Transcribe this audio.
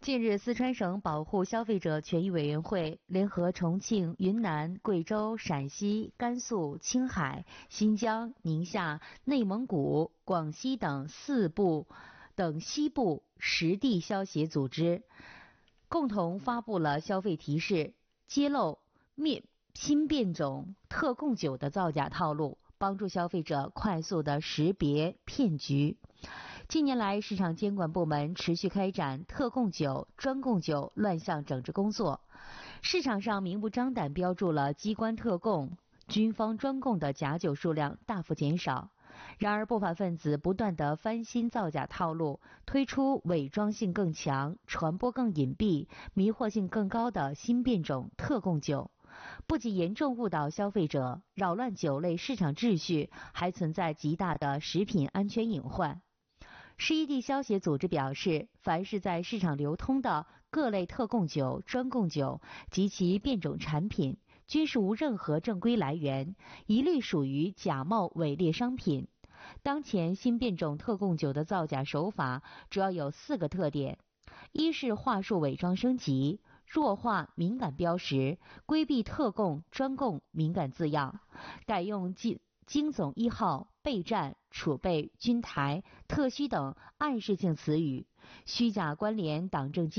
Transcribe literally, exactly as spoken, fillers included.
近日，四川省保护消费者权益委员会联合重庆、云南、贵州、陕西、甘肃、青海、新疆、宁夏、内蒙古、广西等四部等西部十地消协组织，共同发布了消费提示，揭露灭新变种特供酒的造假套路，帮助消费者快速的识别骗局。近年来，市场监管部门持续开展特供酒、专供酒乱象整治工作，市场上明目张胆标注了机关特供、军方专供的假酒数量大幅减少。然而，不法分子不断地翻新造假套路，推出伪装性更强、传播更隐蔽、迷惑性更高的新变种特供酒，不仅严重误导消费者、扰乱酒类市场秩序，还存在极大的食品安全隐患。十一地消协组织表示，凡是在市场流通的各类特供酒、专供酒及其变种产品，均是无任何正规来源，一律属于假冒伪劣商品。当前新变种特供酒的造假手法主要有四个特点：一是话术伪装升级，弱化敏感标识，规避特供、专供敏感字样，改用京京总一号、备战、储备、军台、特需等暗示性词语，虚假关联党政机